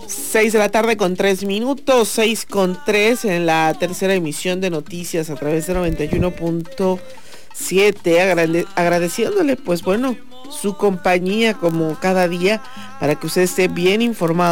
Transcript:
6:03 6:03 en la tercera emisión de noticias a través de 91.7, agradeciéndole pues bueno su compañía como cada día para que usted esté bien informado